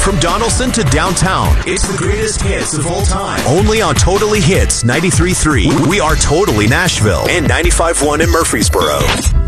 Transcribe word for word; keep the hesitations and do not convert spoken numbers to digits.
From Donaldson to downtown, it's the greatest hits of all time. Only on Totally Hits ninety-three point three. We are Totally Nashville and ninety-five point one in Murfreesboro.